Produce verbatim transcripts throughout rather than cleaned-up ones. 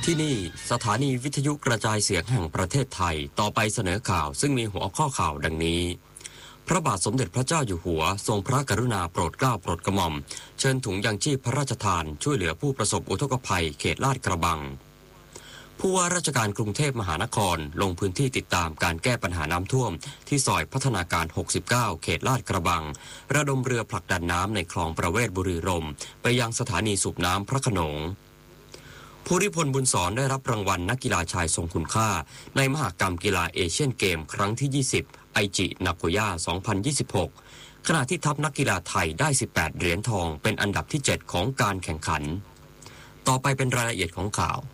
ที่นี่สถานีวิทยุกระจายเสียงแห่งประเทศไทยต่อไปเสนอข่าวซึ่งมีหัวข้อข่าวดังนี้พระบาทสมเด็จพระเจ้าอยู่หัวทรงพระกรุณาโปรดเกล้าโปรดกระหม่อมเชิญถุงยังชีพพระราชทานช่วยเหลือผู้ประสบอุทกภัยเขตลาดกระบังผู้ว่าราชการกรุงเทพมหานครลงพื้นที่ติดตามการแก้ปัญหาน้ำท่วมที่ซอยพัฒนาการหกสิบเก้าเขตลาดกระบังระดมเรือผลักดันน้ำในคลองประเวศบุรีรมย์ไปยังสถานีสูบน้ำพระโขนงภูริพลบุญสอนได้รับรางวัลนักกีฬาชายทรงคุณค่าในมหกรรมกีฬาเอเชียนเกมครั้งที่ยี่สิบไอจินาโกย่าสองพันยี่สิบหกขณะที่ทัพนักกีฬาไทยได้สิบแปดเหรียญทองเป็นอันดับที่เจ็ดของการแข่งขันต่อไปเป็นรายละเอียดของข่าว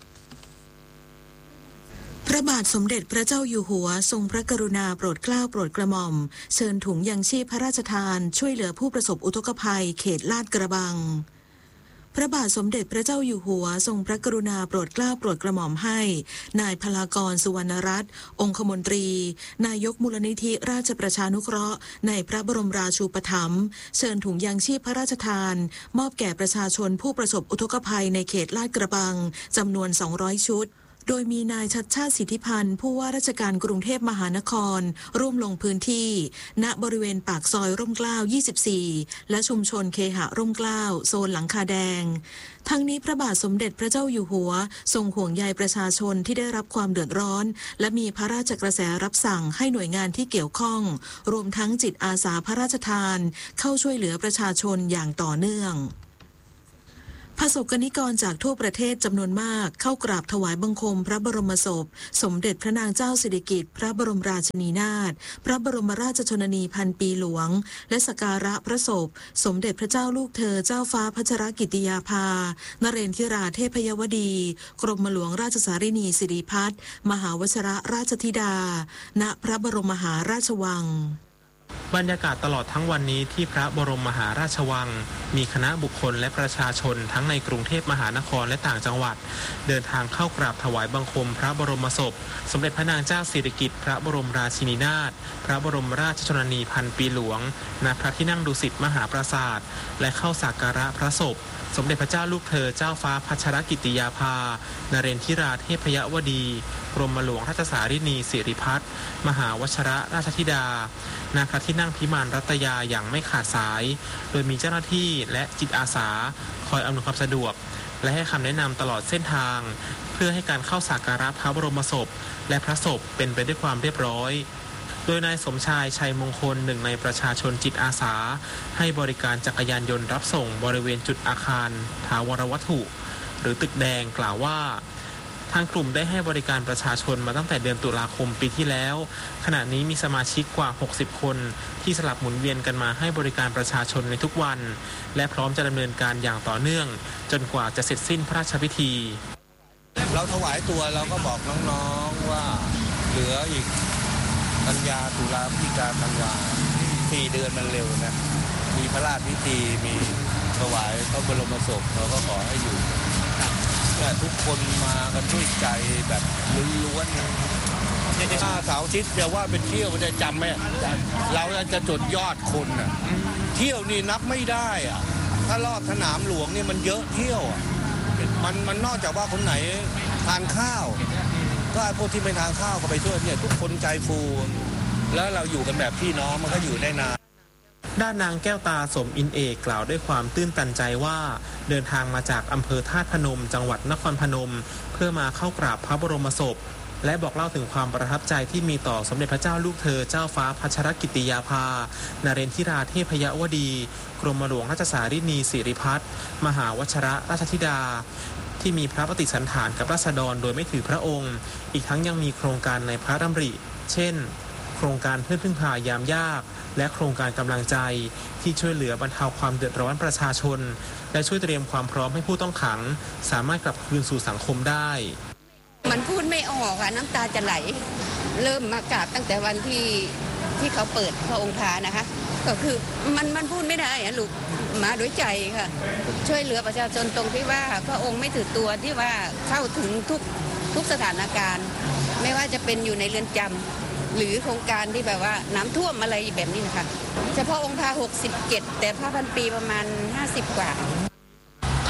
พระบาทสมเด็จพระเจ้าอยู่หัวทรงพระกรุณาโปรดเกล้าโปรดกระหม่อมเชิญถุงยังชีพพระราชทานช่วยเหลือผู้ประสบอุทกภัยเขตลาดกระบังพระบาทสมเด็จพระเจ้าอยู่หัวทรงพระกรุณาโปรดเกล้าโปรดกระหม่อมให้นายพลากรสุวรรณรัตน์องคมนตรีนายกมูลนิธิราชประชานุเคราะห์ในพระบรมราชูปถัมภ์เชิญถุงยางชีพพระราชทานมอบแก่ประชาชนผู้ประสบอุทกภัยในเขตลาดกระบังจำนวนสองร้อยชุดโดยมีนายชัชชาติสิทธิพันธ์ผู้ว่าราชการกรุงเทพมหานครร่วมลงพื้นที่ณบริเวณปากซอยร่มเกล้ายี่สิบสี่และชุมชนเคหะร่มเกล้าโซนหลังคาแดงทั้งนี้พระบาทสมเด็จพระเจ้าอยู่หัวทรงห่วงใยประชาชนที่ได้รับความเดือดร้อนและมีพระราชกระแสรับสั่งให้หน่วยงานที่เกี่ยวข้องรวมทั้งจิตอาสาพระราชทานเข้าช่วยเหลือประชาชนอย่างต่อเนื่องประสบกนิกรจากทั่วประเทศจำนวนมากเข้ากราบถวายบังคมพระบรมศพสมเด็จพระนางเจ้าสิริกิติ์พระบรมราชินีนาถพระบรมราชชนนีพันปีหลวงและสักการะพระศพสมเด็จพระเจ้าลูกเธอเจ้าฟ้าพัชรกิติยาภานเรนทิราเทพยวดีกรมหลวงราชสารินีสิริพัฒน์มหาวชิรราชธิดาณพระบรมมหาราชวังบรรยากาศตลอดทั้งวันนี้ที่พระบรมมหาราชวังมีคณะบุคคลและประชาชนทั้งในกรุงเทพมหานครและต่างจังหวัดเดินทางเข้ากราบถวายบังคมพระบรมศพสมเด็จพระนางเจ้าสิริกิติ์พระบรมราชินีนาถพระบรมราชชนนีพันปีหลวงณพระที่นั่งดุสิตมหาปราสาทและเข้าสักการะพระศพสมเด็จพระเจ้าลูกเธอเจ้าฟ้าพัชรกิติยาภานเรนทิราเทพยวดีกรมหลวงราชสารินีสิริพัฒน์มหาวชิรราชธิดาณพระที่นั่งพิมานรัตยาอย่างไม่ขาดสายโดยมีเจ้าหน้าที่และจิตอาสาคอยอำนวยความสะดวกและให้คำแนะนำตลอดเส้นทางเพื่อให้การเข้าสักการะพระบรมศพและพระศพเป็นไปด้วยความเรียบร้อยโดยนายสมชายชัยมงคลหนึ่งในประชาชนจิตอาสาให้บริการจักรยานยนต์รับส่งบริเวณจุดอาคารถาวรวัตถุหรือตึกแดงกล่าวว่าทางกลุ่มได้ให้บริการประชาชนมาตั้งแต่เดือนตุลาคมปีที่แล้วขณะนี้มีสมาชิกกว่าหกสิบคนที่สลับหมุนเวียนกันมาให้บริการประชาชนในทุกวันและพร้อมจะดำเนินการอย่างต่อเนื่องจนกว่าจะเสร็จสิ้นพระราชพิธีเราถวายตัวเราก็บอกน้องๆว่าเหลืออีกกันยาตุลาพฤศจิกาธันวาสี่เดือนมันเร็วนะมีพระราชพิธีมีถวายพระบรมศพเราก็ขอให้อยู่แต่ทุกคนมากันด้วยใจแบบล้วนๆถ้าเสาร์อาทิตย์จะว่าเป็นเที่ยวมันจะจำไหมเราจะจดยอดคนอ่ะเที่ยวนี่นับไม่ได้อ่ะถ้ารอบสนามหลวงนี่มันเยอะเที่ยวมันมันนอกจากว่าคนไหนทานข้าวก็ไอ้พวกที่ไม่ทานข้าวก็ไปช่วยเนี่ยทุกคนใจฟูแล้วเราอยู่กันแบบพี่น้องมันก็อยู่ได้นานด้านนางแก้วตาสมอินเอกกล่าวด้วยความตื้นตันใจว่าเดินทางมาจากอำเภอธาตุพนมจังหวัดนครพนมเพื่อมาเข้ากราบพระบรมศพและบอกเล่าถึงความประทับใจที่มีต่อสมเด็จพระเจ้าลูกเธอเจ้าฟ้าพัชรกิติยาภานเรนทิราเทพยวดีกรมหลวงราชสารินีสิริพัฒน์มหาวชิรราชธิดาที่มีพระปฏิสันถานกับราษฎรโดยไม่ถือพระองค์อีกทั้งยังมีโครงการในพระดำริเช่นโครงการเพื่อนพึ่งพายามยากและโครงการกำลังใจที่ช่วยเหลือบรรเทาความเดือดร้อนประชาชนและช่วยเตรียมความพร้อมให้ผู้ต้องขังสามารถกลับคืนสู่สังคมได้มันพูดไม่ออกอะน้ำตาจะไหลเริ่มมากราบตั้งแต่วันที่ที่เขาเปิดพระองค์พานะคะก็คือมันมันพูดไม่ได้อะลูกมาด้วยใจค่ะช่วยเหลือประชาชนตรงที่ว่าพระองค์ไม่ถือตัวที่ว่าเข้าถึงทุกทุกสถานการณ์ไม่ว่าจะเป็นอยู่ในเรือนจำหรือโครงการที่แบบว่าน้ำท่วมอะไรแบบนี้นะคะเฉพาะองค์พาหกสิบเจ็ดแต่พระพันปีประมาณห้าสิบกว่าท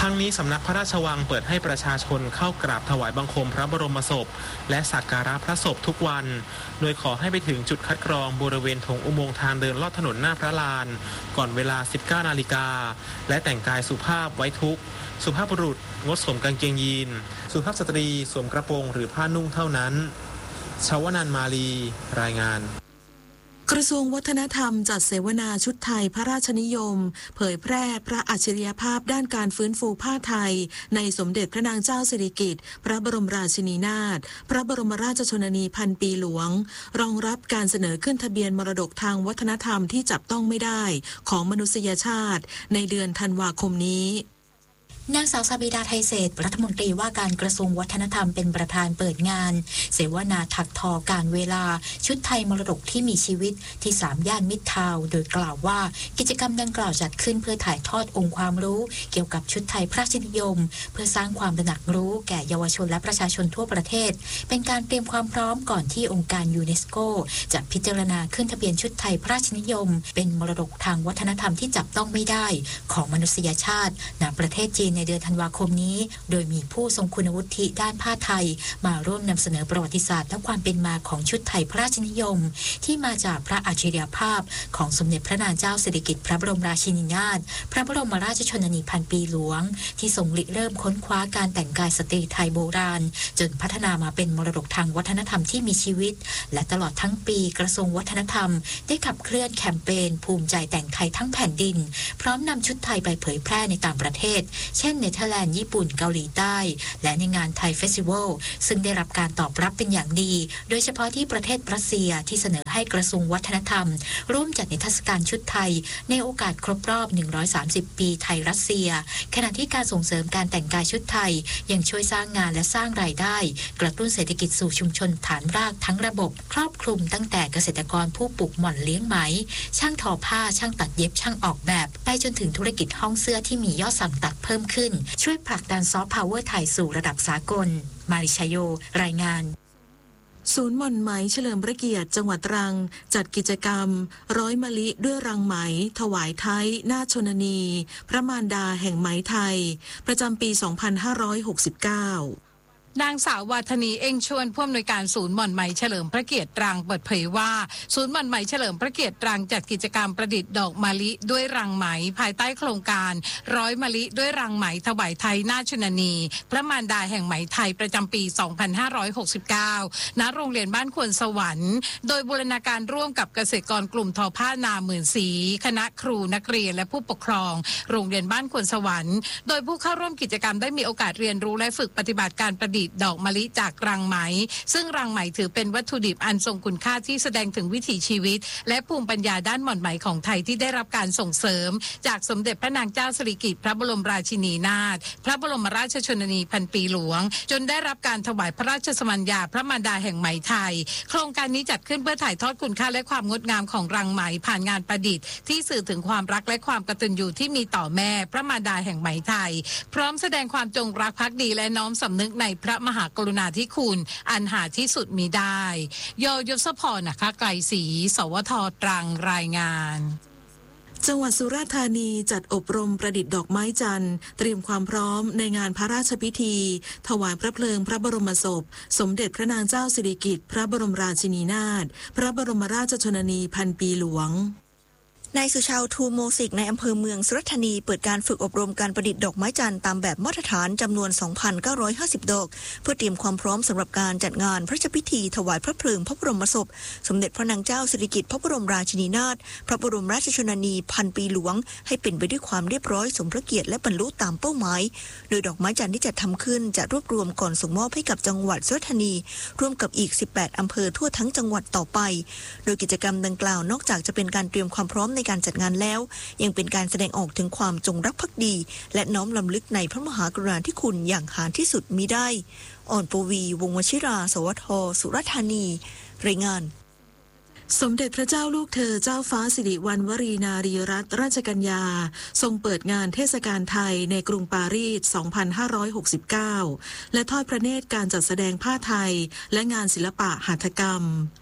ทั้งนี้สำนักพระราชวังเปิดให้ประชาชนเข้ากราบถวายบังคมพระบรมศพและสักการะพระศพทุกวันโดยขอให้ไปถึงจุดคัดกรองบริเวณถงอุโมงค์ทางเดินลอดถนนหน้าพระลานก่อนเวลา สิบเก้านาฬิกาและแต่งกายสุภาพไว้ทุกข์สุภาพบุรุษงดสวมกางเกงยีนสุภาพสตรีสวมกระโปรงหรือผ้านุ่งเท่านั้นชวนันท์มาลีรายงานกระทรวงวัฒนธรรมจัดเสวนาชุดไทยพระราชนิยมเผยแพร่พระอัจฉริยภาพด้านการฟื้นฟูผ้าไทยในสมเด็จพระนางเจ้าสิริกิติ์พระบรมราชินีนาถพระบรมราชชนนีพันปีหลวงรองรับการเสนอขึ้นทะเบียนมรดกทางวัฒนธรรมที่จับต้องไม่ได้ของมนุษยชาติในเดือนธันวาคมนี้นางสาวซาบิดาไทยเศรษฐ์รัฐมนตรีว่าการกระทรวงวัฒนธรรมเป็นประธานเปิดงานเสวนาถักทอการเวลาชุดไทยมรดกที่มีชีวิตที่สามย่านมิตรทาวน์โดยกล่าวว่ากิจกรรมดังกล่าวจัดขึ้นเพื่อถ่ายทอดองค์ความรู้เกี่ยวกับชุดไทยพระราชนิยมเพื่อสร้างความตระหนักรู้แก่เยาวชนและประชาชนทั่วประเทศเป็นการเตรียมความพร้อมก่อนที่องค์การยูเนสโกจะพิจารณาขึ้นทะเบียนชุดไทยพระราชนิยมเป็นมรดกทางวัฒนธรรมที่จับต้องไม่ได้ของมนุษยชาติณประเทศจีนในเดือนธันวาคมนี้โดยมีผู้ทรงคุณวุฒิด้านผ้าไทยมาร่วมนำเสนอประวัติศาสตร์และความเป็นมาของชุดไทยพระราชนิยมที่มาจากพระอัจฉริยภาพของสมเด็จพระนางเจ้าสิริกิติ์พระบรมราชินีนาถพระบรมราชชนนีพันปีหลวงที่ทรงริเริ่มค้นคว้าการแต่งกายสตรีไทยโบราณจนพัฒนามาเป็นมรดกทางวัฒนธรรมที่มีชีวิตและตลอดทั้งปีกระทรวงวัฒนธรรมได้ขับเคลื่อนแคมเปญภูมิใจแต่งไทยทั้งแผ่นดินพร้อมนำชุดไทยไปเผยแพร่ในต่างประเทศเช่นเนเธอร์แลนด์ญี่ปุ่นเกาหลีใต้และในงานไทยเฟสติวัลซึ่งได้รับการตอบรับเป็นอย่างดีโดยเฉพาะที่ประเทศรัสเซียที่เสนอให้กระทรวงวัฒนธรรมร่วมจัดนิทรรศการชุดไทยในโอกาสครบรอบหนึ่งร้อยสามสิบปีไทยรัสเซียขณะที่การส่งเสริมการแต่งกายชุดไทยยังช่วยสร้างงานและสร้างรายได้กระตุ้นเศรษฐกิจสู่ชุมชนฐานรากทั้งระบบครอบคลุมตั้งแต่เกษตรกรผู้ปลูกหม่อนเลี้ยงไหมช่างทอผ้าช่างตัดเย็บช่างออกแบบไปจนถึงธุรกิจห้องเสื้อที่มียอดสั่งตัดเพิ่มขึ้นช่วยผลักดันซอฟต์พาวเวอร์ไทยสู่ระดับสากลมาริชโยรายงานศูนย์หม่อนไหมเฉลิมพระเกียรติจังหวัดตรังจัดกิจกรรมร้อยมะลิด้วยรังไหมถวายไทยนาถชนนีพระมารดาแห่งไหมไทยประจำปีสองพันห้าร้อยหกสิบเก้านางสาววาทนีเอ็งชวนผู้อำนวยการศูนย์หม่อนไหมเฉลิมพระเกียรติตรังเปิดเผยว่าศูนย์หม่อนไหมเฉลิมพระเกียรติตรังจัดกิจกรรมประดิษฐ์ดอกมะลิด้วยรังไหมภายใต้โครงการร้อยมะลิด้วยรังไหมถวายไทยนาถชนนีพระมารดาแห่งไหมไทยประจำปีสองพันห้าร้อยหกสิบเก้าณโรงเรียนบ้านควนสวรรค์โดยบูรณาการร่วมกับเกษตรกรกลุ่มทอผ้านาหมื่นสีคณะครูนักเรียนและผู้ปกครองโรงเรียนบ้านควนสวรรค์โดยผู้เข้าร่วมกิจกรรมได้มีโอกาสเรียนรู้และฝึกปฏิบัติการประดิษฐ์ดอกมะลิจากรังไหมซึ่งรังไหมถือเป็นวัตถุดิบอันทรงคุณค่าที่แสดงถึงวิถีชีวิตและภูมิปัญญาด้านหม่อนไหมของไทยที่ได้รับการส่งเสริมจากสมเด็จพระนางเจ้าสิริกิติ์พระบรมราชินีนาถพระบรมราชชนนีพันปีหลวงจนได้รับการถวายพระราชสมัญญาพระมารดาแห่งไหมไทยโครงการนี้จัดขึ้นเพื่อถ่ายทอดคุณค่าและความงดงามของรังไหมผ่านงานประดิษฐ์ที่สื่อถึงความรักและความกตัญญูที่มีต่อแม่พระมารดาแห่งไหมไทยพร้อมแสดงความจงรักภักดีและน้อมสำนึกในพระมหากรุณาธิคุณอันหาที่สุดมิได้โยยศพรนะคะไกลศรีสวทตรังรายงานจังหวัดสุราษฎร์ธานีจัดอบรมประดิษฐ์ดอกไม้จันทร์เตรียมความพร้อมในงานพระราชพิธีถวายพระเพลิงพระบรมศพสมเด็จพระนางเจ้าสิริกิติ์พระบรมราชินีนาถพระบรมราชชนนีพันปีหลวงนายสุชาวทูโมสิกในอำเภอเมืองสุราษฎร์ธานีเปิดการฝึกอบรมการประดิษฐ์ดอกไม้จันทร์ตามแบบมาตรฐานจำนวน สองพันเก้าร้อยห้าสิบ ดอกเพื่อเตรียมความพร้อมสำหรับการจัดงานพระราชพิธีถวายพระเพลิงพระบรมศพสมเด็จพระนางเจ้าสิริกิติ์พระบรมราชินีนาถพระบรมราชชนนีพันปีหลวงให้เป็นไปด้วยความเรียบร้อยสมพระเกียรติและบรรลุตามเป้าหมายโดยดอกไม้จันทร์ที่จัดทำขึ้นจะรวบรวมก่อนส่งมอบให้กับจังหวัดสุราษฎร์ธานีร่วมกับอีกสิบแปดอำเภอทั่วทั้งจังหวัดต่อไปโดยกิจกรรมดังกล่าวนอกจากจะเป็นการเตรียมความพร้อมในการจัดงานแล้วยังเป็นการแสดงออกถึงความจงรักภักดีและน้อมรำลึกในพระมหากรุณาธิคุณอย่างหาที่สุดมิได้อ่อนปวีวงศ์วชิราสวทสุราษฎร์ธานีรายงานสมเด็จพระเจ้าลูกเธอเจ้าฟ้าสิริวัณวรีนารีรัตนราชกัญญาทรงเปิดงานเทศกาลไทยในกรุงปารีส สองพันห้าร้อยหกสิบเก้า และทอดพระเนตรการจัดแสดงผ้าไทยและงานศิลปะหัตถกรรม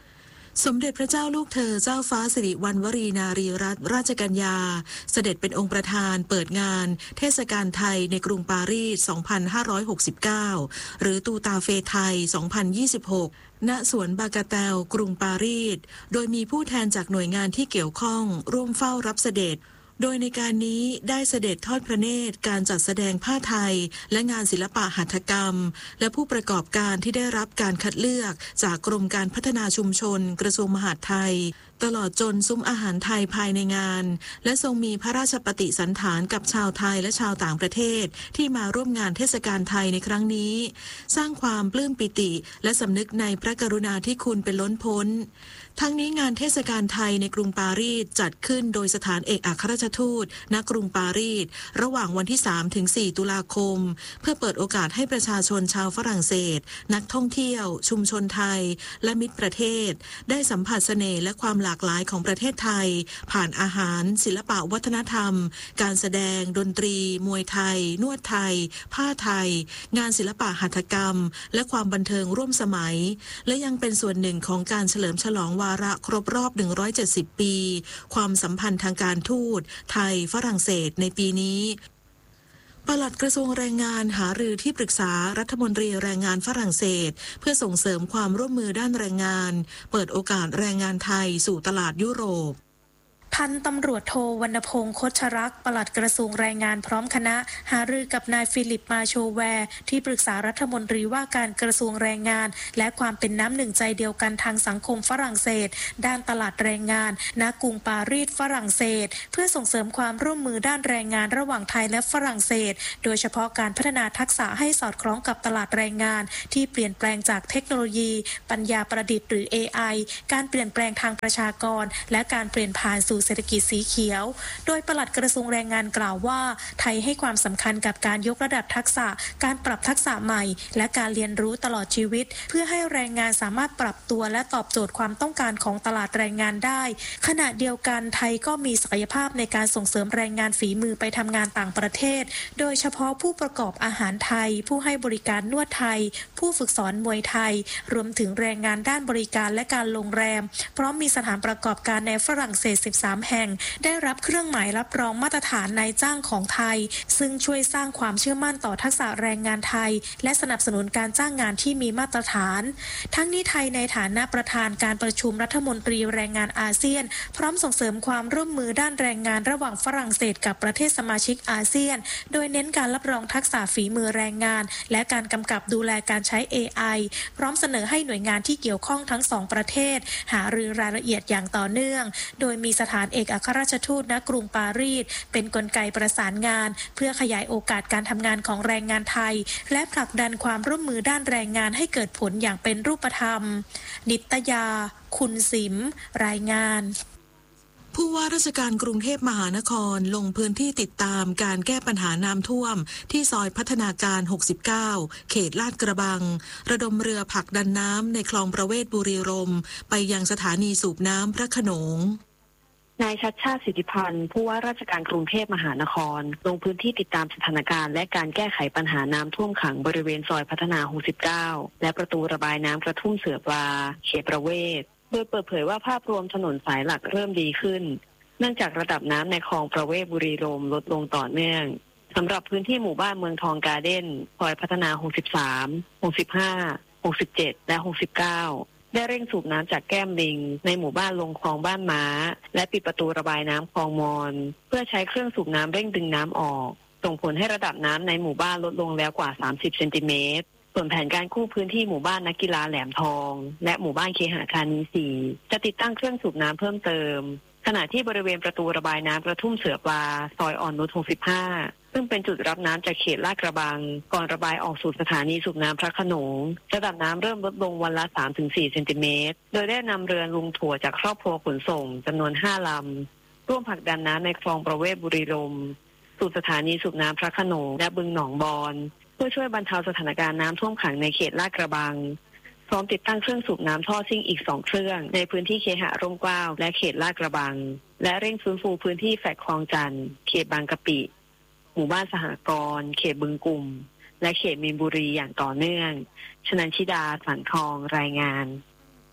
สมเด็จพระเจ้าลูกเธอเจ้าฟ้าสิริวัณวรีนารีรัตนราชกัญญาเสด็จเป็นองค์ประธานเปิดงานเทศกาลไทยในกรุงปารีส สองพันห้าร้อยหกสิบเก้า หรือตูตาเฟไทย สองพันยี่สิบหก ณ สวนบากาเตลกรุงปารีส โดยมีผู้แทนจากหน่วยงานที่เกี่ยวข้องร่วมเฝ้ารับเสด็จโดยในการนี้ได้เสด็จทอดพระเนตรการจัดแสดงผ้าไทยและงานศิลปะหัตถกรรมและผู้ประกอบการที่ได้รับการคัดเลือกจากกรมการพัฒนาชุมชนกระทรวงมหาดไทยตลอดจนซุ้มอาหารไทยภายในงานและทรงมีพระราชปฏิสันถานกับชาวไทยและชาวต่างประเทศที่มาร่วมงานเทศกาลไทยในครั้งนี้สร้างความปลื้มปิติและสำนึกในพระกรุณาธิคุณเป็นล้นพ้นทั้งนี้งานเทศกาลไทยในกรุงปารีสจัดขึ้นโดยสถานเอกอัครราชทูตณกรุงปารีสระหว่างวันที่ สามถึงสี่ ตุลาคมเพื่อเปิดโอกาสให้ประชาชนชาวฝรั่งเศสนักท่องเที่ยวชุมชนไทยและมิตรประเทศได้สัมผัสเสน่ห์และความหลากหลายของประเทศไทยผ่านอาหารศิลปะวัฒนธรรมการแสดงดนตรีมวยไทยนวดไทยผ้าไทยงานศิลปะหัตถกรรมและความบันเทิงร่วมสมัยและยังเป็นส่วนหนึ่งของการเฉลิมฉลองวาระครบรอบหนึ่งร้อยเจ็ดสิบปีความสัมพันธ์ทางการทูตไทยฝรั่งเศสในปีนี้ปลัดกระทรวงแรงงานหารือที่ปรึกษารัฐมนตรีแรงงานฝรั่งเศสเพื่อส่งเสริมความร่วมมือด้านแรงงานเปิดโอกาสแรงงานไทยสู่ตลาดยุโรปพันตำรวจโทวรรณพงษ์คชรักษ์ปลัดกระทรวงแรงงานพร้อมคณะหารือกับนายฟิลิปมาโชแวร์ที่ปรึกษารัฐมนตรีว่าการกระทรวงแรงงานและความเป็นน้ำหนึ่งใจเดียวกันทางสังคมฝรั่งเศสด้านตลาดแรงงานณกรุงปารีสฝรั่งเศสเพื่อส่งเสริมความร่วมมือด้านแรงงานระหว่างไทยและฝรั่งเศสโดยเฉพาะการพัฒนาทักษะให้สอดคล้องกับตลาดแรงงานที่เปลี่ยนแปลงจากเทคโนโลยีปัญญาประดิษฐ์หรือ เอ ไอ การเปลี่ยนแปลงทางประชากรและการเปลี่ยนผ่านสู่เศรษฐกิจสีเขียวโดยปลัดกระทรวงแรงงานกล่าวว่าไทยให้ความสำคัญกับการยกระดับทักษะการปรับทักษะใหม่และการเรียนรู้ตลอดชีวิตเพื่อให้แรงงานสามารถปรับตัวและตอบโจทย์ความต้องการของตลาดแรงงานได้ขณะเดียวกันไทยก็มีศักยภาพในการส่งเสริมแรงงานฝีมือไปทำงานต่างประเทศโดยเฉพาะผู้ประกอบอาหารไทยผู้ให้บริการนวดไทยผู้ฝึกสอนมวยไทยรวมถึงแรงงานด้านบริการและการโรงแรมพร้อมมีสถานประกอบการในฝรั่งเศสสิบสามแห่งได้รับเครื่องหมายรับรองมาตรฐานนายจ้างของไทยซึ่งช่วยสร้างความเชื่อมั่นต่อทักษะแรงงานไทยและสนับสนุนการจ้างงานที่มีมาตรฐานทั้งนี้ไทยในฐานะประธานการประชุมรัฐมนตรีแรงงานอาเซียนพร้อมส่งเสริมความร่วมมือด้านแรงงานระหว่างฝรั่งเศสกับประเทศสมาชิกอาเซียนโดยเน้นการรับรองทักษะฝีมือแรงงานและการกำกับดูแลการใช้ เอ ไอ พร้อมเสนอให้หน่วยงานที่เกี่ยวข้องทั้งสองประเทศหารือรายละเอียดอย่างต่อเนื่องโดยมีสถานเอกอัครราชทูตณกรุงปารีสเป็นกลไกประสานงานเพื่อขยายโอกาสการทำงานของแรงงานไทยและผลักดันความร่วมมือด้านแรงงานให้เกิดผลอย่างเป็นรูปธรรมนิตยาคุณสิมรายงานผู้ว่าราชการกรุงเทพมหานครลงพื้นที่ติดตามการแก้ปัญหาน้ำท่วมที่ซอยพัฒนาการหกสิบเก้าเขตลาดกระบังระดมเรือผลักดันน้ำในคลองประเวศบุรีรมย์ไปยังสถานีสูบน้ำพระโขนงนายชัชชาติสิทธิพันธ์ผู้ว่าราชการกรุงเทพมหานครลงพื้นที่ติดตามสถานการณ์และการแก้ไขปัญหาน้ำท่วมขังบริเวณซอยพัฒนาหกสิบเก้าและประตูระบายน้ำกระทุ่มเสือปลาเขตประเวศโดยเปิดเผยว่าภาพรวมถนนสายหลักเริ่มดีขึ้นเนื่องจากระดับน้ำในคลองประเวศบุรีรมย์ลดลงต่อเนื่องสำหรับพื้นที่หมู่บ้านเมืองทองการ์เด้นซอยพัฒนาหกสิบสาม หกสิบห้า หกสิบเจ็ดและหกสิบเก้าได้เร่งสูบน้ำจากแก้มลิงในหมู่บ้านลงคลองบ้านม้าและปิดประตูระบายน้ำคลองมอนเพื่อใช้เครื่องสูบน้ำเร่งดึงน้ำออกส่งผลให้ระดับน้ำในหมู่บ้านลดลงแล้วกว่าสามสิบเซนติเมตรส่วนแผนการกู้พื้นที่หมู่บ้านนักกีฬาแหลมทองและหมู่บ้านเคหะคานีสี่จะติดตั้งเครื่องสูบน้ำเพิ่มเติมขณะที่บริเวณประตูระบายน้ำกระทุ่มเสือปลาซอยอ่อนนุชหกสิบห้าซึ่งเป็นจุดรับน้ำจากเขตลาดกระบังก่อนระบายออกสู่สถานีสูบน้ำพระโขนงระดับน้ำเริ่มลดลงวันละ สามถึงสี่ เซนติเมตรโดยได้นำเรือลุงถั่วจากครอบครัวขนส่งจำนวนห้าลำร่วมผลักดันน้ำในคลองประเวศบุรีรมย์สู่สถานีสูบน้ำพระโขนงและบึงหนองบอนเพื่อช่วยบรรเทาสถานการณ์น้ำท่วมขังในเขตลาดกระบังพร้อมติดตั้งเครื่องสูบน้ำท่อซิ่งอีกสองเครื่องในพื้นที่เคหะร่มเกล้าและเขตลาดกระบังและเร่งฟื้นฟูพื้นที่แฟลตคลองจันทร์เขตบางกะปิหมู่บ้านสหกรณ์เขตบึงกุ่มและเขตมีนบุรีอย่างต่อเนื่องชนันชิดาสันทองรายงานป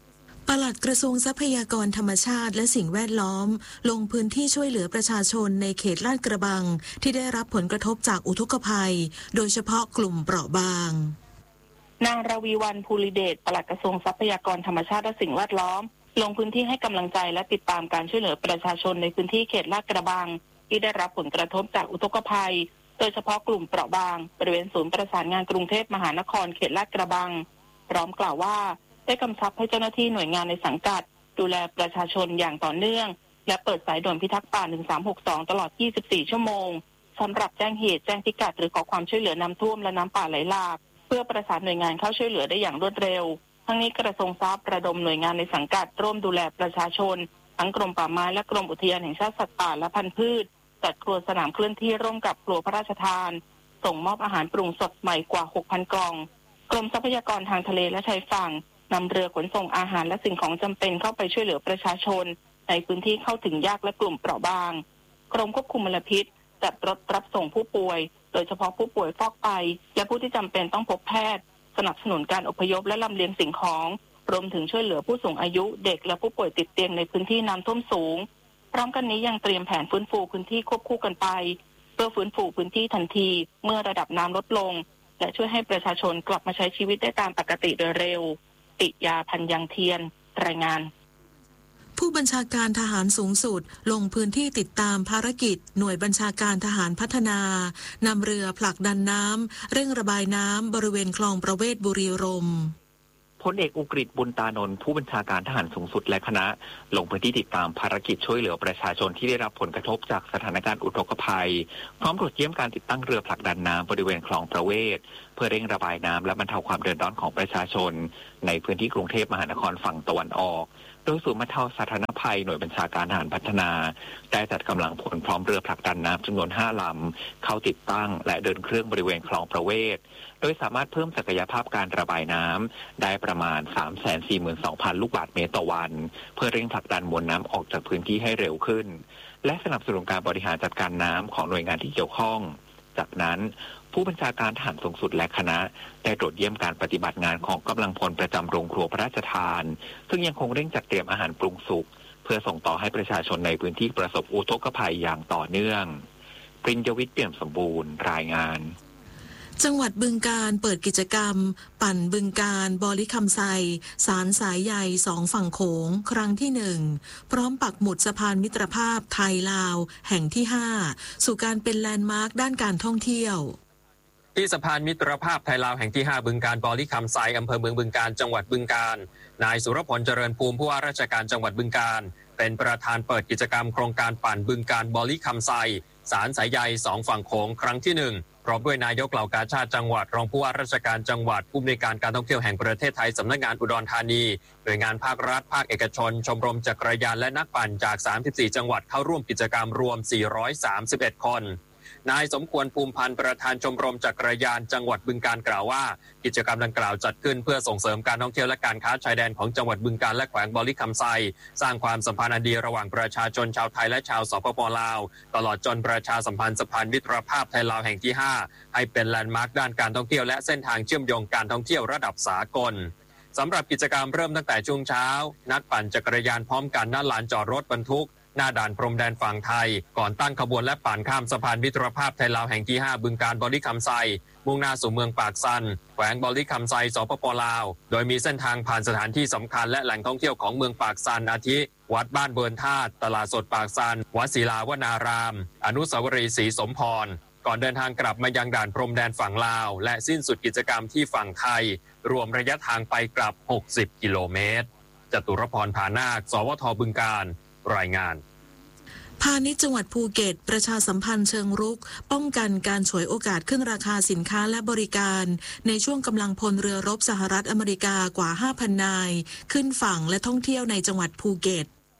ปลัดกระทรวงทรัพยากรธรรมชาติและสิ่งแวดล้อมลงพื้นที่ช่วยเหลือประชาชนในเขตลาดกระบังที่ได้รับผลกระทบจากอุทกภัยโดยเฉพาะกลุ่มเปราะบางนางราวีวรรณภูริเดชปลัดกระทรวงทรัพยากรธรรมชาติและสิ่งแวดล้อมลงพื้นที่ให้กำลังใจและติดตามการช่วยเหลือประชาชนในพื้นที่เขตลาดกระบังที่ได้รับผลกระทบจากอุทกภัยโดยเฉพาะกลุ่มเปราะบางบริเวณศูนย์ประสานงานกรุงเทพมหานครเขตลาดกระบังพร้อมกล่าวว่าได้กำชับให้เจ้าหน้าที่หน่วยงานในสังกัดดูแลประชาชนอย่างต่อเนื่องและเปิดสายด่วนพิทักษ์ป่าหนึ่งสามหกสองตลอดยี่สิบสี่ชั่วโมงสำหรับแจ้งเหตุแจ้งพิกัดหรือขอความช่วยเหลือน้ำท่วมและน้ำป่าไหลหลากเพื่อประสานหน่วยงานเข้าช่วยเหลือได้อย่างรวดเร็วทั้งนี้กระทรวงทรัพย์ระดมหน่วยงานในสังกัดร่วมดูแลประชาชนทั้งกรมป่าไม้และกรมอุทยานแห่งชาติสัตว์ป่าและพันธุ์พืชจัดครัวสนามเคลื่อนที่ร่วมกับครัวพระราชทานส่งมอบอาหารปรุงสดใหม่กว่า หกพัน กล่องกรมทรัพยากรทางทะเลและชายฝั่งนำเรือขนส่งอาหารและสิ่งของจำเป็นเข้าไปช่วยเหลือประชาชนในพื้นที่เข้าถึงยากและกลุ่มเปราะบางกรมควบคุมมลพิษจัดรถรับส่งผู้ป่วยโดยเฉพาะผู้ป่วยฟอกไตและผู้ที่จำเป็นต้องพบแพทย์สนับสนุนการอพยพและลำเลียงสิ่งของรวมถึงช่วยเหลือผู้สูงอายุเด็กและผู้ป่วยติดเตียงในพื้นที่น้ำท่วมสูงพร้อมกันนี้ยังเตรียมแผนฟื้นฟูพื้นที่ควบคู่กันไปเพื่อฟื้นฟูพื้นที่ทันทีเมื่อระดับน้ำลดลงและช่วยให้ประชาชนกลับมาใช้ชีวิตได้ตามปกติโดยเร็วติยาพันยังเทียนรายงานผู้บัญชาการทหารสูงสุดลงพื้นที่ติดตามภารกิจหน่วยบัญชาการทหารพัฒนานำเรือผลักดันน้ำเร่งระบายน้ำบริเวณคลองประเวศบุรีรมย์พลเอกอุกฤษบุญตานนท์ผู้บัญชาการทหารสูงสุดและคณะลงพื้นที่ติดตามภารกิจช่วยเหลือประชาชนที่ได้รับผลกระทบจากสถานการณ์อุทกภัยพร้อมตรวจเยี่ยมการติดตั้งเรือผลักดันน้ำบริเวณคลองประเวศเพื่อเร่งระบายน้ำและบรรเทาความเดือดร้อนของประชาชนในพื้นที่กรุงเทพมหานครฝั่งตะวันออกโดยศูนย์บรรเทาสาธารณภัยหน่วยบัญชาการทหารพัฒนาได้จัดกำลังพลพร้อมเรือผลักดันน้ำจำนวนห้าลำเข้าติดตั้งและเดินเครื่องบริเวณคลองประเวศโดยสามารถเพิ่มศักยภาพการระบายน้ำได้ประมาณ สามแสนสี่หมื่นสองพัน ลูกบาศก์เมตรต่อวันเพื่อเร่งผลักดันมวลน้ำออกจากพื้นที่ให้เร็วขึ้นและสนับสนุนการบริหารจัดการน้ำของหน่วยงานที่เกี่ยวข้องจากนั้นผู้บัญชาการทหารสูงสุดและคณะได้ตรวจเยี่ยมการปฏิบัติงานของกำลังพลประจำโรงครัวพระราชทานซึ่งยังคงเร่งจัดเตรียมอาหารปรุงสุกเพื่อส่งต่อให้ประชาชนในพื้นที่ประสบอุทกภัยอย่างต่อเนื่องปริญญวิทย์เปี่ยมสมบูรณ์รายงานจังหวัดบึงกาฬเปิดกิจกรรมปั่นบึงกาฬบอลิคำไซสารสายใยสองฝั่งโขงครั้งที่หนึ่งพร้อมปักหมุดสะพานมิตรภาพไทยลาวแห่งที่ห้าสู่การเป็นแลนด์มาร์คด้านการท่องเที่ยวที่สะพานมิตรภาพไทยลาวแห่งที่ห้าบึงกาฬบอลิคำไซอำเภอเมืองบึงกาฬจังหวัดบึงกาฬนายสุรพลเจริญภูมิผู้ว่าราชการจังหวัดบึงกาฬเป็นประธานเปิดกิจกรรมโครงการปั่นบึงกาฬบอลิคำไซสารสายใยสองฝั่งโขงครั้งที่หนึ่งพร้อมด้วยนายกเหล่ากาชาติจังหวัดรองผู้ว่าราชการจังหวัดผู้อำนวยการการท่องเที่ยวแห่งประเทศไทยสำนักงานอุดรธานีหน่วยงานภาครัฐภาคเอกชนชมรมจักรยานและนักปั่นจากสามสิบสี่จังหวัดเข้าร่วมกิจกรรมรวมสี่ร้อยสามสิบเอ็ดคนนายสมควรภูมิพันธ์ประธานชมรมจักรยานจังหวัดบึงกาฬกล่าวว่ากิจกรรมดังกล่าวจัดขึ้นเพื่อส่งเสริมการท่องเที่ยวและการค้าชายแดนของจังหวัดบึงกาฬและแขวงบอลิคำไซสร้างความสัมพันธ์อันดีระหว่างประชาชนชาวไทยและชาวสปป.ลาวตลอดจนประชาสัมพันธ์สะพานมิตรภาพไทยลาวแห่งที่ห้าให้เป็นแลนด์มาร์คด้านการท่องเที่ยวและเส้นทางเชื่อมโยงการท่องเที่ยวระดับสากลสำหรับกิจกรรมเริ่มตั้งแต่ช่วงเช้านักปั่นจักรยานพร้อมกันหน้าลานจอดรถบรรทุกหน้าด่านพรมแดนฝั่งไทยก่อนตั้งขบวนและปั่นข้ามสะพานมิตรภาพไทยลาวแห่งที่ห้าบึงกาฬบอลิคำไซมุ่งหน้าสู่เมืองปากซันแขวงบอลิคำไซสปป.ลาวโดยมีเส้นทางผ่านสถานที่สำคัญและแหล่งท่องเที่ยวของเมืองปากซันอาทิวัดบ้านเบิร์นธาตุตลาดสดปากซันวัดศิลาวนารามอนุสาวรีย์ศรีสมพรก่อนเดินทางกลับมายังด่านพรมแดนฝั่งลาวและสิ้นสุดกิจกรรมที่ฝั่งไทยรวมระยะทางไปกลับหกสิบกิโลเมตรจตุรพรผานาคสวทบึงกาฬรายงานพาณิชย์จังหวัดภูเก็ตประชาสัมพันธ์เชิงรุกป้องกันการฉวยโอกาสขึ้นราคาสินค้าและบริการในช่วงกำลังพลเรือรบสหรัฐอเมริกากว่า ห้าพัน นายขึ้นฝั่งและท่องเที่ยวในจังหวัดภูเก็ต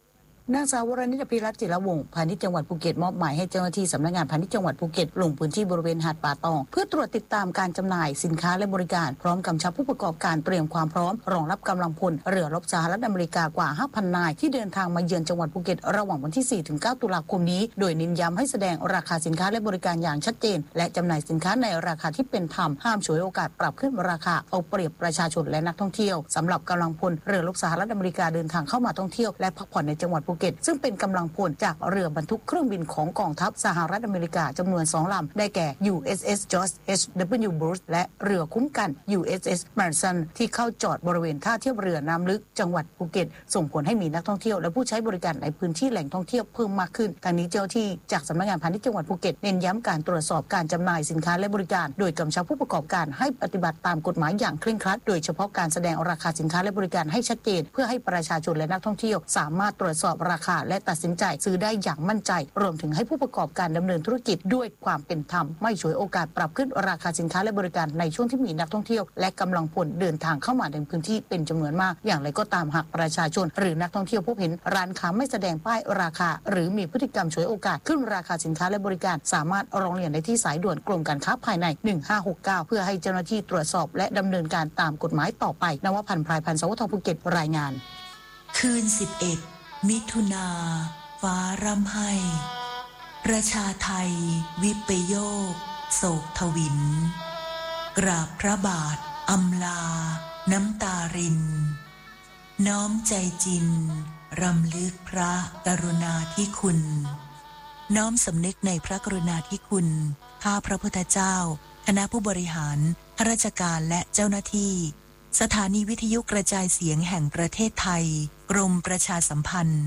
นางสาววรณิต พิรัตน์จิรวงศ์พาณิชย์จังหวัดภูเก็ตมอบหมายให้เจ้าหน้าที่สำนักงานพาณิชย์จังหวัดภูเก็ตลงพื้นที่บริเวณหาดป่าตองเพื่อตรวจติดตามการจำหน่ายสินค้าและบริการพร้อมกำชับผู้ประกอบการเตรียมความพร้อมรองรับกำลังพลเรือรบสหรัฐอเมริกากว่า ห้าพัน นายที่เดินทางมาเยือนจังหวัดภูเก็ตระหว่างวันที่ สี่ถึงเก้า ตุลาคมนี้โดยเน้นย้ำให้แสดงราคาสินค้าและบริการอย่างชัดเจนและจำหน่ายสินค้าในราคาที่เป็นธรรมห้ามฉวยโอกาสปรับขึ้นราคาเอาเปรียบประชาชนและนักท่องเที่ยวสำหรับกำลังพลเรือรบสหรัฐอเมริกาเดินทางเข้ามาท่องเที่ยวและพักผ่อนในจังหวัดภูเก็ตซึ่งเป็นกำลังพลจากเรือบรรทุกเครื่องบินของกองทัพสหรัฐอเมริกาจำนวนสองลำได้แก่ ยู เอส เอส George เอช ดับเบิลยู Bush และเรือคุ้มกัน ยู เอส เอส Madison ที่เข้าจอดบริเวณท่าเทียบเรือน้ำลึกจังหวัดภูเก็ตส่งผลให้มีนักท่องเที่ยวและผู้ใช้บริการในพื้นที่แหล่งท่องเที่ยวเพิ่มมากขึ้นทางนี้เจ้าที่จากสำนักงานพาณิชย์จังหวัดภูเก็ตเน้นย้ำการตรวจสอบการจำหน่ายสินค้าและบริการโดยกำชับผู้ประกอบการให้ปฏิบัติตามกฎหมายอย่างเคร่งครัดโดยเฉพาะการแสดงราคาสินค้าและบริการให้ชัดเจนเพื่อให้ประชาชนและนักท่องเที่ยวสามารถตรวจสอบราคาและตัดสินใจซื้อได้อย่างมั่นใจรวมถึงให้ผู้ประกอบการดำเนินธุรกิจด้วยความเป็นธรรมไม่ฉวยโอกาสปรับขึ้นราคาสินค้าและบริการในช่วงที่มีนักท่องเที่ยวและกำลังพลเดินทางเข้ามาในพื้นที่เป็นจำนวนมากอย่างไรก็ตามหากประชาชนหรือนักท่องเที่ยวพบเห็นร้านค้าไม่แสดงป้ายราคาหรือมีพฤติกรรมฉวยโอกาสขึ้นราคาสินค้าและบริการสามารถร้องเรียนได้ที่สายด่วนกรมการค้าภายในหนึ่งห้าหกเก้าเพื่อให้เจ้าหน้าที่ตรวจสอบและดำเนินการตามกฎหมายต่อไปนวพันธ์ พรายพันธ์ สวท ภูเก็ตรายงานคืนสิบเอ็ดมิถุนาฟ้าร่ำไห้ประชาไทยวิปโยคโศกทวินกราบพระบาทอำลาน้ำตารินน้อมใจจินรำลึกพระกรุณาธิคุณน้อมสำนึกในพระกรุณาธิคุณข้าพระพุทธเจ้าคณะผู้บริหารข้าราชการและเจ้าหน้าที่สถานีวิทยุกระจายเสียงแห่งประเทศไทยกรมประชาสัมพันธ์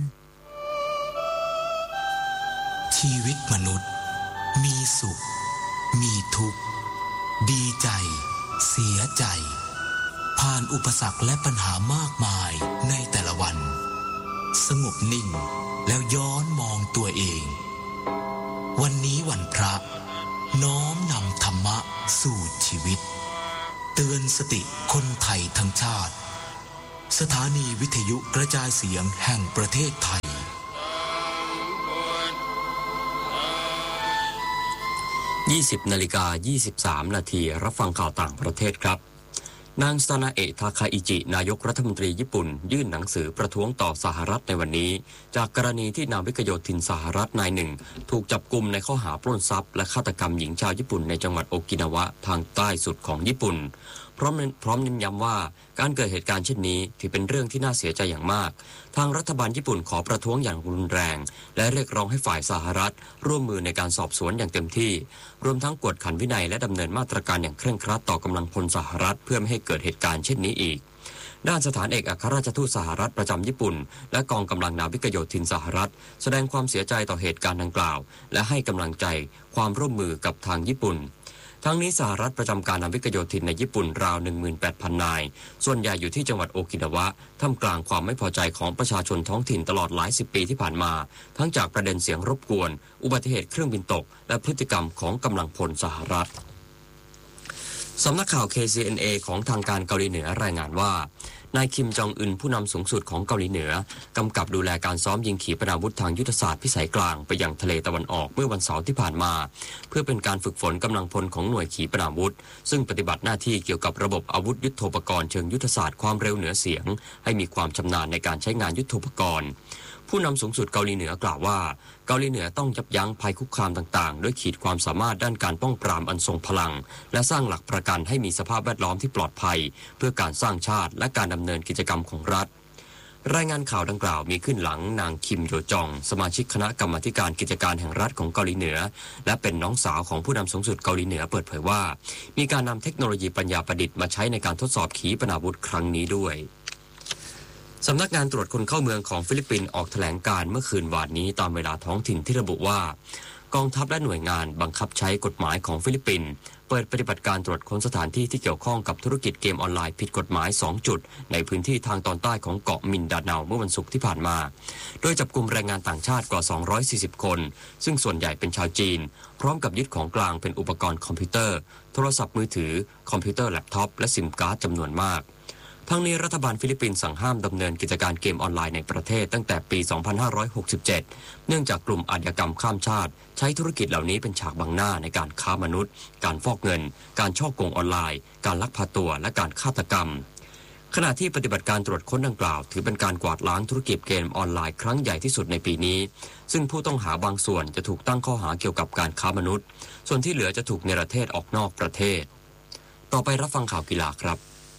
ชีวิตมนุษย์มีสุขมีทุกข์ดีใจเสียใจผ่านอุปสรรคและปัญหามากมายในแต่ละวันสงบนิ่งแล้วย้อนมองตัวเองวันนี้วันพระน้อมนำธรรมะสู่ชีวิตเตือนสติคนไทยทั้งชาติสถานีวิทยุกระจายเสียงแห่งประเทศไทยยี่สิบนาฬิกายี่สิบสามนาทีรับฟังข่าวต่างประเทศครับนางซานาเอะทาคาอิจินายกรัฐมนตรีญี่ปุ่นยื่นหนังสือประท้วงต่อสหรัฐในวันนี้จากกรณีที่นาวิกโยธินสหรัฐนายหนึ่งถูกจับกุมในข้อหาปล้นทรัพย์และฆาตกรรมหญิงชาวญี่ปุ่นในจังหวัดโอกินาวะทางใต้สุดของญี่ปุ่นพร้อมพร้อมเน้นย้ำว่าการเกิดเหตุการณ์เช่นนี้ถือเป็นเรื่องที่น่าเสียใจอย่างมากทางรัฐบาลญี่ปุ่นขอประท้วงอย่างรุนแรงและเรียกร้องให้ฝ่ายสหรัฐร่วมมือในการสอบสวนอย่างเต็มที่รวมทั้งกวดขันวินัยและดำเนินมาตรการอย่างเคร่งครัดต่อกำลังพลสหรัฐเพื่อไม่ให้เกิดเหตุการณ์เช่นนี้อีกด้านสถานเอกอัครราชทูตสหรัฐประจำญี่ปุ่นและกองกำลังนาวิกโยธินสหรัฐแสดงความเสียใจต่อเหตุการณ์ดังกล่าวและให้กำลังใจความร่วมมือกับทางญี่ปุ่นทั้งนี้สหรัฐประจำการนาวิกโยธินในญี่ปุ่นราว หนึ่งหมื่นแปดพัน นายส่วนใหญ่อยู่ที่จังหวัดโอกินาวะท่ามกลางความไม่พอใจของประชาชนท้องถิ่นตลอดหลายสิบปีที่ผ่านมาทั้งจากประเด็นเสียงรบกวนอุบัติเหตุเครื่องบินตกและพฤติกรรมของกำลังพลสหรัฐสำนักข่าว เค ซี เอ็น เอ ของทางการเกาหลีเหนือรายงานว่านายคิมจองอึนผู้นำสูงสุดของเกาหลีเหนือกำกับดูแลการซ้อมยิงขีปนาวุธทางยุทธศาสตร์พิสัยกลางไปยังทะเลตะวันออกเมื่อวันเสาร์ที่ผ่านมาเพื่อเป็นการฝึกฝนกำลังพลของหน่วยขีปนาวุธซึ่งปฏิบัติหน้าที่เกี่ยวกับระบบอาวุธยุทโธปกรณ์เชิงยุทธศาสตร์ความเร็วเหนือเสียงให้มีความชำนาญในการใช้งานยุทโธปกรณ์ผู้นำสูงสุดเกาหลีเหนือกล่าวว่าเกาหลีเหนือต้องยับยั้งภัยคุกคามต่างๆด้วยขีดความสามารถด้านการป้องปรามอันทรงพลังและสร้างหลักประกันให้มีสภาพแวดล้อมที่ปลอดภัยเพื่อการสร้างชาติและการดำเนินกิจกรรมของรัฐรายงานข่าวดังกล่าวมีขึ้นหลังนางคิมโยจองสมาชิกคณะกรรมาธิการกิจการแห่งรัฐของเกาหลีเหนือและเป็นน้องสาวของผู้นำสูงสุดเกาหลีเหนือเปิดเผยว่ามีการนำเทคโนโลยีปัญญาประดิษฐ์มาใช้ในการทดสอบขีปนาวุธครั้งนี้ด้วยสำนักงานตรวจคนเข้าเมืองของฟิลิปปินส์ออกแถลงการเมื่อคืนวานนี้ตามเวลาท้องถิ่นที่ระบุว่ากองทัพและหน่วยงานบังคับใช้กฎหมายของฟิลิปปินส์เปิดปฏิบัติการตรวจค้นสถานที่ที่เกี่ยวข้องกับธุรกิจเกมออนไลน์ผิดกฎหมายสองจุดในพื้นที่ทางตอนใต้ของเกาะมินดาเนาเมื่อวันศุกร์ที่ผ่านมาโดยจับกุมแรงงานต่างชาติกว่าสองร้อยสี่สิบคนซึ่งส่วนใหญ่เป็นชาวจีนพร้อมกับยึดของกลางเป็นอุปกรณ์คอมพิวเตอร์โทรศัพท์มือถือคอมพิวเตอร์แล็ปท็อปและซิมการ์ดจำนวนมากทั้งนี้รัฐบาลฟิลิปปินส์สั่งห้ามดำเนินกิจการเกมออนไลน์ในประเทศตั้งแต่ปี สองพันห้าร้อยหกสิบเจ็ด เนื่องจากกลุ่มอาชญากรรมข้ามชาติใช้ธุรกิจเหล่านี้เป็นฉากบังหน้าในการค้ามนุษย์การฟอกเงินการฉ้อโกงออนไลน์การลักพาตัวและการฆาตกรรมขณะที่ปฏิบัติการตรวจค้นดังกล่าวถือเป็นการกวาดล้างธุรกิจเกมออนไลน์ครั้งใหญ่ที่สุดในปีนี้ซึ่งผู้ต้องหาบางส่วนจะถูกตั้งข้อหาเกี่ยวกับการค้ามนุษย์ส่วนที่เหลือจะถูกเนรเทศออกนอกประเทศต่อไปรับฟังข่าวกีฬาครับ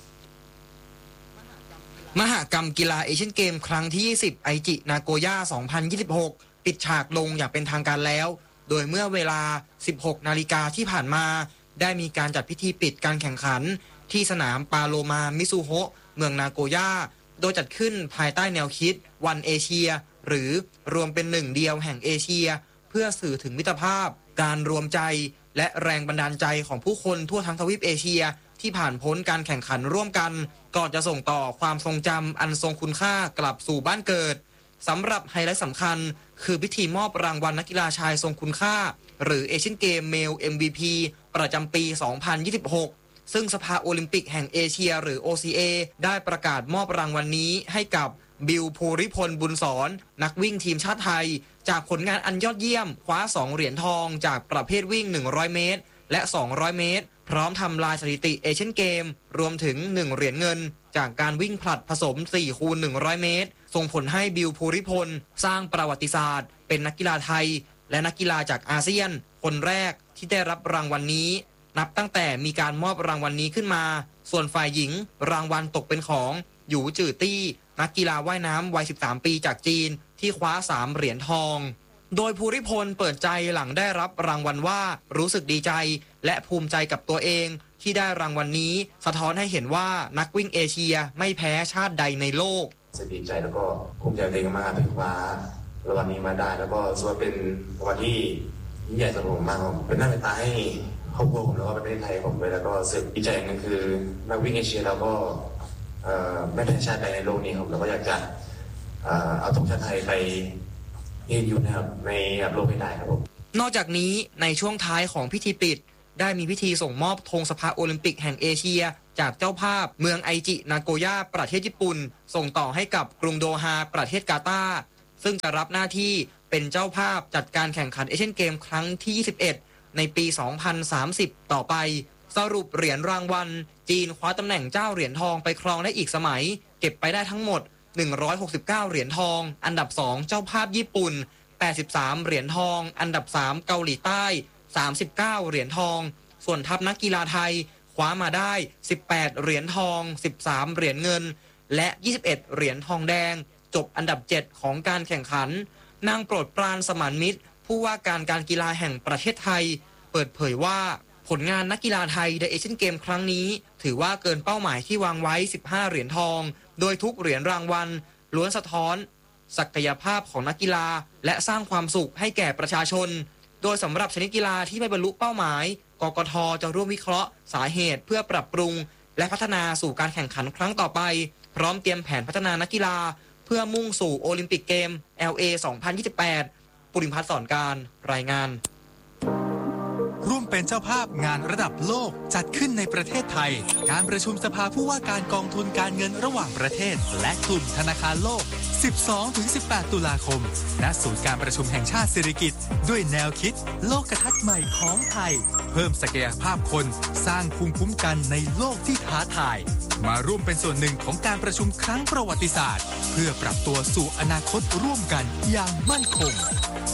มหกรรมกีฬาเอเชียนเกมครั้งที่ยี่สิบไอจินาโกย่าสองพันยี่สิบหกปิดฉากลงอย่างเป็นทางการแล้วโดยเมื่อเวลา สิบหกนาฬิกาที่ผ่านมาได้มีการจัดพิธีปิดการแข่งขันที่สนามปาโลมามิซูโฮะเมืองนาโกย่าโดยจัดขึ้นภายใต้แนวคิดวันเอเชียหรือรวมเป็นหนึ่งเดียวแห่งเอเชียเพื่อสื่อถึงมิตรภาพการรวมใจและแรงบันดาลใจของผู้คนทั่วทั้งทวีปเอเชียที่ผ่านพ้นการแข่งขันร่วมกันก่อนจะส่งต่อความทรงจำอันทรงคุณค่ากลับสู่บ้านเกิดสำหรับไฮไลท์สำคัญคือพิธีมอบรางวัลนักกีฬาชายทรงคุณค่าหรือเอเชียนเกมเมล เอ็ม วี พี ประจำปี สองพันยี่สิบหกซึ่งสภาโอลิมปิกแห่งเอเชียหรือ โอ ซี เอ ได้ประกาศมอบรางวัลนี้ให้กับบิล ภูริพลบุญสอนนักวิ่งทีมชาติไทยจากผลงานอันยอดเยี่ยมคว้าสองเหรียญทองจากประเภทวิ่งหนึ่งร้อยเมตรและสองร้อยเมตรพร้อมทำลายสถิติเอเชียนเกมรวมถึงหนึ่งเหรียญเงินจากการวิ่งผลัดผสม สี่คูณหนึ่งร้อยเมตรส่งผลให้บิล ภูริพลสร้างประวัติศาสตร์เป็นนักกีฬาไทยและนักกีฬาจากอาเซียนคนแรกที่ได้รับรางวัลนี้นับตั้งแต่มีการมอบรางวัลนี้ขึ้นมาส่วนฝ่ายหญิงรางวัลตกเป็นของหยูจื่อตี้นักกีฬาว่ายน้ำวัยสิบสามปีจากจีนที่คว้าสามเหรียญทองโดยภูริพลเปิดใจหลังได้รับรางวัลว่ารู้สึกดีใจและภูมิใจกับตัวเองที่ได้รางวัลนี้สะท้อนให้เห็นว่านักวิ่งเอเชียไม่แพ้ชาติใดในโลกดีใจแล้วก็ภูมิใจตัวเองมากที่คว้ารางวัลนี้มาได้แล้วก็ส่วนเป็นรางวัลที่ยิ่งใหญ่สำหรับผมมากเป็นหน้าเป็นตาให้ครอบครัวผมแล้วก็ประเทศไทยผมด้วยแล้วก็รู้สึกดีใจนั่นคือนักวิ่งเอเชียแล้วก็ไม่แพ้ชาติใดในโลกนี้ครับแล้วก็อยากจะเอาธงชาติไทยไปยืนอยู่นะครับในโลกให้ได้ครับผมนอกจากนี้ในช่วงท้ายของพิธีปิดได้มีพิธีส่งมอบธงสภาโอลิมปิกแห่งเอเชียจากเจ้าภาพเมืองไอจินาโกย่าประเทศญี่ปุ่นส่งต่อให้กับกรุงโดฮาประเทศกาตาร์ซึ่งจะรับหน้าที่เป็นเจ้าภาพจัดการแข่งขันเอเชียนเกมครั้งที่ยี่สิบเอ็ดในปี สองพันสามสิบ ต่อไปสรุปเหรียญรางวัลจีนคว้าตำแหน่งเจ้าเหรียญทองไปครองได้อีกสมัยเก็บไปได้ทั้งหมดหนึ่งร้อยหกสิบเก้าเหรียญทองอันดับสองเจ้าภาพญี่ปุ่นแปดสิบสามเหรียญทองอันดับสามเกาหลีใต้สามสิบเก้าเหรียญทองส่วนทัพนักกีฬาไทยคว้ามาได้สิบแปดเหรียญทองสิบสามเหรียญเงินและยี่สิบเอ็ดเหรียญทองแดงจบอันดับเจ็ดของการแข่งขันนางโปรดปรานสมานมิตรผู้ว่าการการกีฬาแห่งประเทศไทยเปิดเผยว่าผลงานนักกีฬาไทยในเอเชียนเกมครั้งนี้ถือว่าเกินเป้าหมายที่วางไว้สิบห้าเหรียญทองโดยทุกเหรียญรางวัลล้วนสะท้อนศักยภาพของนักกีฬาและสร้างความสุขให้แก่ประชาชนโดยสำหรับชนิดกีฬาที่ไม่บรรลุเป้าหมายกกท.จะร่วมวิเคราะห์สาเหตุเพื่อปรับปรุงและพัฒนาสู่การแข่งขันครั้งต่อไปพร้อมเตรียมแผนพัฒนานักกีฬาเพื่อมุ่งสู่โอลิมปิกเกม แอล เอ สองพันยี่สิบแปด ปุริพัฒน์สอนการรายงานร่วมเป็นเจ้าภาพงานระดับโลกจัดขึ้นในประเทศไทยการประชุมสภาผู้ว่าการกองทุนการเงินระหว่างประเทศและกลุ่มธนาคารโลก สิบสองถึงสิบแปด ตุลาคมณศูนย์การประชุมแห่งชาติสิริกิติ์ด้วยแนวคิดโลกทัศน์ใหม่ของไทยเพิ่มศักยภาพคนสร้างภูมิคุ้มกันในโลกที่ท้าทายมาร่วมเป็นส่วนหนึ่งของการประชุมครั้งประวัติศาสตร์เพื่อปรับตัวสู่อนาคตร่วมกันอย่างมั่นคง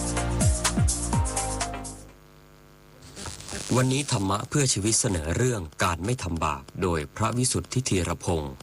วันนี้ธรรมะเพื่อชีวิตเสนอเรื่องการไม่ทำบาปโดยพระวิสุทธิธีรพงศ์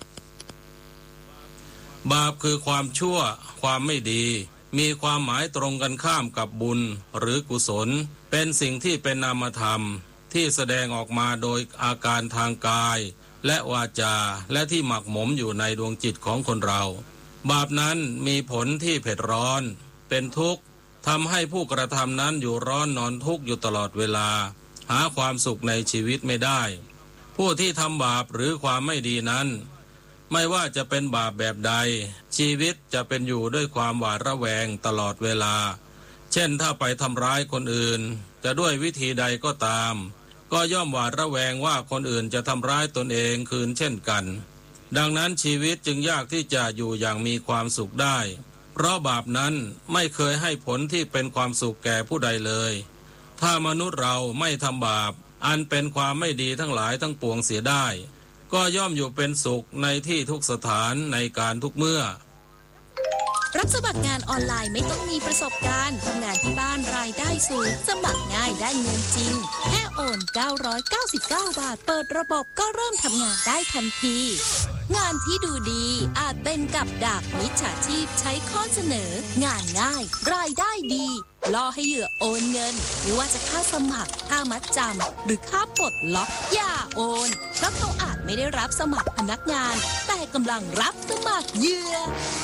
บาปคือความชั่วความไม่ดีมีความหมายตรงกันข้ามกับบุญหรือกุศลเป็นสิ่งที่เป็นนามธรรมที่แสดงออกมาโดยอาการทางกายและวาจาและที่หมักหมมอยู่ในดวงจิตของคนเราบาปนั้นมีผลที่เผ็ดร้อนเป็นทุกข์ทำให้ผู้กระทำนั้นอยู่ร้อนนอนทุกข์อยู่ตลอดเวลาหาความสุขในชีวิตไม่ได้ผู้ที่ทำบาปหรือความไม่ดีนั้นไม่ว่าจะเป็นบาปแบบใดชีวิตจะเป็นอยู่ด้วยความหวาดระแวงตลอดเวลาเช่นถ้าไปทำร้ายคนอื่นจะด้วยวิธีใดก็ตามก็ย่อมหวาดระแวงว่าคนอื่นจะทำร้ายตนเองคืนเช่นกันดังนั้นชีวิตจึงยากที่จะอยู่อย่างมีความสุขได้เพราะบาปนั้นไม่เคยให้ผลที่เป็นความสุขแก่ผู้ใดเลยถ้ามนุษย์เราไม่ทำบาปอันเป็นความไม่ดีทั้งหลายทั้งปวงเสียได้ก็ย่อมอยู่เป็นสุขในที่ทุกสถานในการทุกเมื่อรับสมัครงานออนไลน์ไม่ต้องมีประสบการณ์ทำงานที่บ้านรายได้สูงสมัครง่ายได้เงินจริงแค่โอนเก้าร้อยเก้าสิบเก้าบาทเปิดระบบก็เริ่มทำงานได้ทันทีงานที่ดูดีอาจเป็นกับดักมิจฉาชีพใช้ข้อเสนองานง่ายรายได้ดีล่อให้เหยื่อโอนเงินไม่ว่าจะค่าสมัครค่ามัดจำหรือค่าปลดล็อกอย่าโอนเพราะเขาอาจไม่ได้รับสมัครพนักงานแต่กำลังรับสมัครเหยื่อ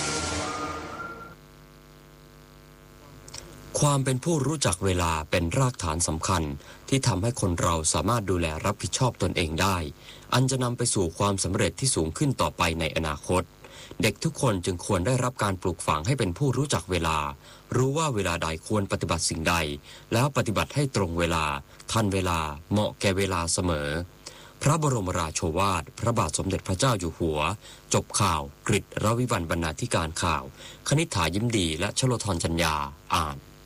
ความเป็นผู้รู้จักเวลาเป็นรากฐานสำคัญที่ทำให้คนเราสามารถดูแลรับผิดชอบตนเองได้อันจะนำไปสู่ความสำเร็จที่สูงขึ้นต่อไปในอนาคตเด็กทุกคนจึงควรได้รับการปลูกฝังให้เป็นผู้รู้จักเวลารู้ว่าเวลาใดควรปฏิบัติสิ่งใดแล้วปฏิบัติให้ตรงเวลาทันเวลาเหมาะแก่เวลาเสมอพระบรมราโชวาทพระบาทสมเด็จพระเจ้าอยู่หัวจบข่าวกฤษ รวิวรรณบรรณาธิการข่าวคณิษฐายิ้มดีและชโลธรจัญญาอ่าน